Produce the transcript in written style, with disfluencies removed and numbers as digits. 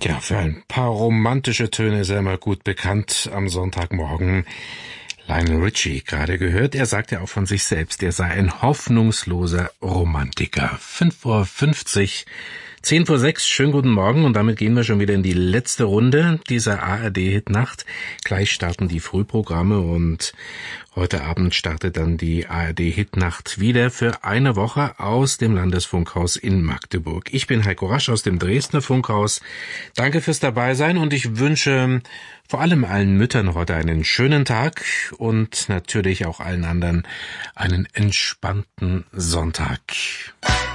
Ja, für ein paar romantische Töne ist er immer gut bekannt am Sonntagmorgen. Lionel Richie gerade gehört. Er sagt ja auch von sich selbst, er sei ein hoffnungsloser Romantiker. 5:50 Uhr, 5:10 schönen guten Morgen und damit gehen wir schon wieder in die letzte Runde dieser ARD-Hitnacht. Gleich starten die Frühprogramme und heute Abend startet dann die ARD-Hitnacht wieder für eine Woche aus dem Landesfunkhaus in Magdeburg. Ich bin Heiko Rasch aus dem Dresdner Funkhaus. Danke fürs Dabeisein und ich wünsche vor allem allen Müttern heute einen schönen Tag und natürlich auch allen anderen einen entspannten Sonntag.